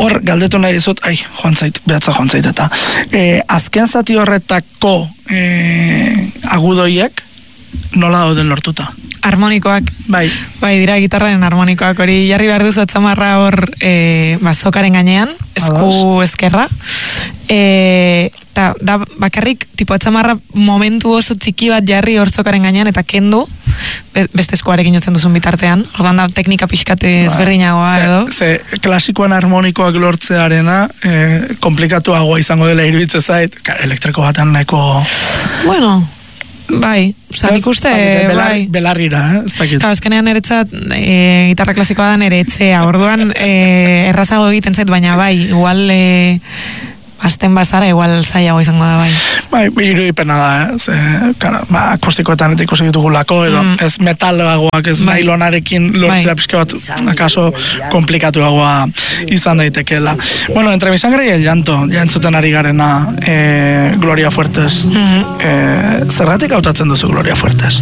hor, galdetu nahi izut, behatza joan zait, eta azken zati horretako agudoiek nola dauden lortuta? Harmonikoak. Bai, dira gitarraren harmonikoak, hori jarri behar duzu atzamarra hor zokaren gainean, esku eskerra, eta da bakarrik tipo atzamarra momentu oso txiki bat jarri hor zokaren gainean eta kendu beste eskuarekin jotzen duzun bitartean, orduan da teknika pixkate ezberdinagoa edo. Ze klasikoan harmonikoak lortzearena komplikatuagoa izango dela iruditzen zait, elektriko batean nahiko... Bueno... Bai, nik uste, belarrira, ez dakit. Azkenean eretzat gitarra klasikoa da nere etzea, orduan errazago egiten zait, baina bai, igual azten bazara, igual zailago izango da bai. Bai, irudipena da, akustikoetan eta ikusi ditugulako, edo ez metalagoak, ez nailonarekin lortzea pixka bat, akaso komplikatuagoa izan daitekeela. Bueno, entre mi sangre y el llanto, ja entzuten ari garena Gloria Fuertes. Zergatik hautatzen duzu Gloria Fuertes?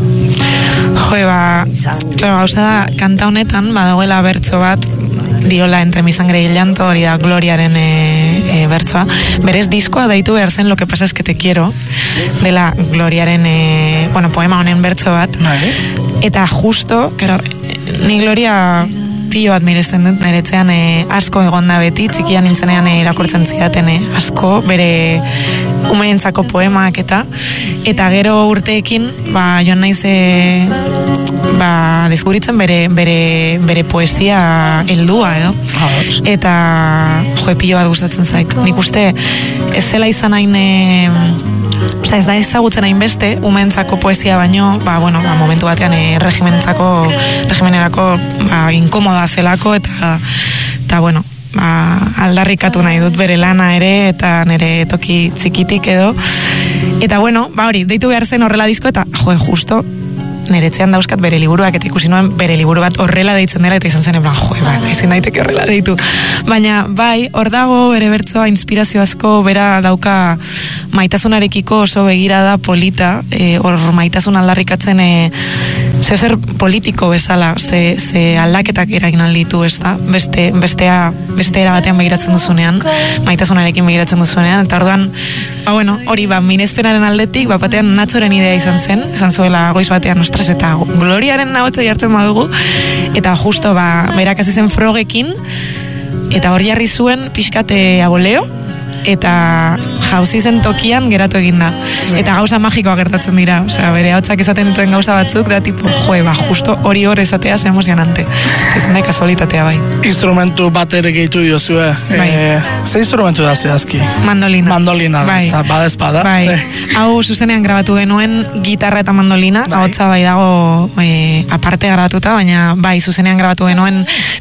Claro, hauza da, kanta honetan, badagoela bertso bat, diola entre mi sangre y el llanto, hori da Gloriaren bertsoa. Berez diskoa daitu behar zen Lo que pasa es que te quiero, dela Gloriaren poema honen bertso bat. Eta justo, ni Gloria pilo bat miresten dut, niretzean asko egonda beti, txikian nintzenean irakurtzen zidaten asko, bere umeentzako poemak eta gero urteekin, joan naiz deskubritzen bere poesia heldua edo. Eta pilo bat gustatzen zait. Nik uste ez zela izan hain ez da ezagutzen hainbeste umeentzako poesia baino, momentu batean regimenerako inkomoda zelako eta aldarrikatu nahi dut bere lana ere eta nire toki txikitik edo. Eta hori, deitu behar zen horrela disko eta justo niretzean dauzkat bere liburuak eta ikusi nuen bere liburu bat horrela deitzen dela eta izan zen ezin daiteke horrela deitu. Baina hor dago bere bertsoa inspirazio asko, bera dauka maitasunarekiko oso begirada polita, hor maitasun aldarrikatzen zer politiko bezala, ze aldaketak eragin alditu, ez da, beste era batean begiratzen duzunean, maitasunarekin begiratzen duzunean, eta orduan, hori minezpenaren aldetik, batean Natxoren idea izan zuela goiz batean, ostras, eta Gloriaren ahotsa jartzen badugu, eta justo, berak hasi zen frogekin, eta hor jarri zuen pixkate aboleo, eta jauzi zen tokian geratu eginda. Eta gauza magikoa gertatzen dira. Osea, bere ahotsak esaten dituen gauza batzuk, da tipo, justo hori hor esatea ze emozionante. Ez nahi kasualitatea bai. Instrumentu bat ere gehitu diozue. Ze instrumentu da zehazki? Mandolina. Mandolina da, ez da, bada. Bai. Hau zuzenean grabatu genuen gitarra eta mandolina, ahotsa bai dago aparte grabatuta, baina bai zuzenean grabatu genuen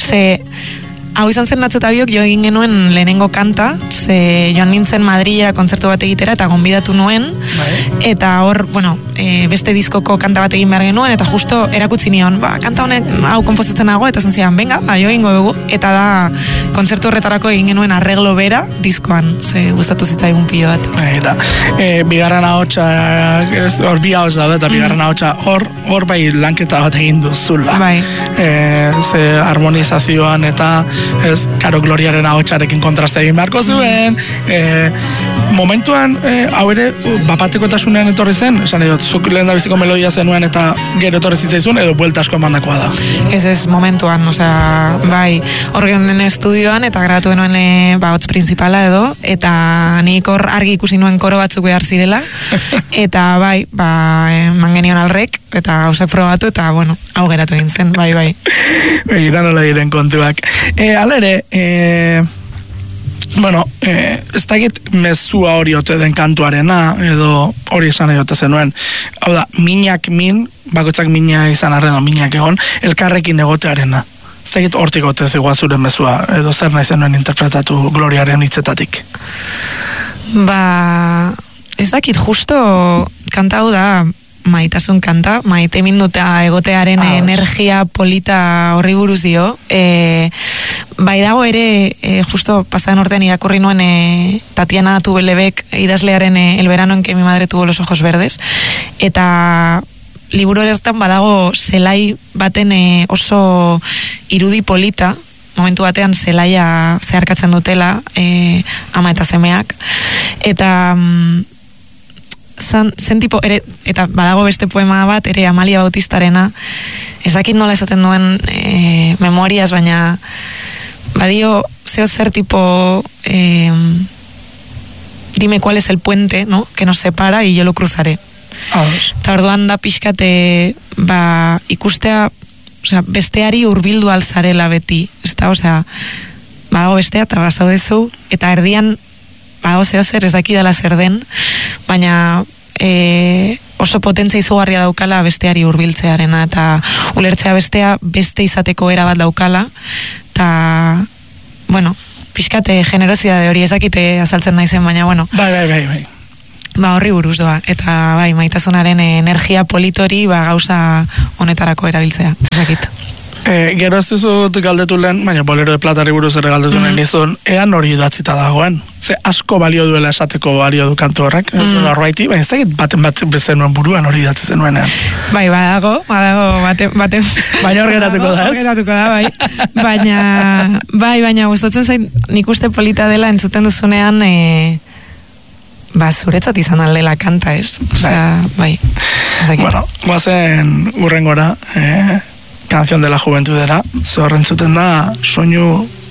hau izan zen Natxo eta biok jo egin genuen lehenengo kanta, ze joan nintzen Madrila kontzertu bat egitera eta gonbidatu nuen, eta hor, beste diskoko kanta bat egin behar genuen, eta justo erakutsi nion, kanta honek hau konposatzen nago, eta zenzian, venga, jo egingo dugu, eta da kontzertu horretarako egin genuen arreglo bera diskoan, ze gustatu zitzaigun pilo bat. Bigarren ahotsa, hor bi ahots da, eta bigarren ahotsa hor bai lanketa bat egin duzula. Ze harmonizazioan eta karo Gloriaren ahotsarekin kontraste egin beharko zuen, momentuan hau ere bapatekotasunean etorri zen, esan edo, zuk lehen da biziko melodia zenuen eta gero etorri zitzaizun edo buelta asko emandakoa da? Ez momentuan, bai, hor den estudioan eta grabatu genuen hotz principala edo, eta nik hor argi ikusi nuen koro batzuk behar zirela, eta bai, mangenion alrek, eta hausak probatu, eta hau geratu egin zen, bai. Begira nola diren kontuak. Hala ere, ez dakit mezua hori ote den kantuarena, edo hori esan edote zenuen. Hau da, minak bakoitzak mina izan arren, minak egon, elkarrekin egotearena. Ez dakit hortik ote zegoa zure mezua, edo zer nahi zenuen interpretatu Gloriaren hitzetatik? Ez dakit, justo kanta hau da, maitasun kanta, maite minduta egotearen energia polita horri buruz dio. Bai dago ere, justo pasaden urtean irakurri nuen Tatiana Tubelebek idazlearen El verano en que mi madre tuvo los ojos verdes, eta liburu horretan badago zelai baten oso irudi polita, momentu batean zelaia zeharkatzen dutela ama eta semeak, eta zen tipo, eta badago beste poema bat, ere Amalia Bautistarena, ez dakit nola esaten duen memorias, baina badio zeo zer tipo dime cuál es el puente, ¿no? Que nos separa y yo lo cruzaré. Eta orduan da pixkate ikustea, osea, besteari hurbildu alzarela beti, ezta, osea, badago bestea eta bazaudezu, eta erdian badago zeo zer ez dakidala zer den, baina oso potentzia izugarria daukala besteari hurbiltzearena, eta ulertzea bestea beste izateko era bat daukala, eta, bueno, pixkate generosidade hori ezakite azaltzen naizen, baina, bueno. Bai. Horri buruz doa, eta bai, maitasunaren energia politori gauza honetarako erabiltzea, ezakit. Gero ez dizut galdetu lehen, baina Bolero de Platari buruz ere galdetu lehen izun, ean hori idatzita dagoen. Ze asko balio duela esateko balio du kantu horrek, ez duela horreiti, baina ez dakit baten bezenuen buruan hori idatzi zenuenean. Bai, badago, baten. Baina hor geratuko da, ez? Hor geratuko da, bai. Baina gustatzen zain, nik uste polita dela entzuten duzunean, zuretzat izan aldela kanta, ez? Osea, bai. Bueno, guazen urrengora, Canción de la Juventudera, ze horrentzuten da soinu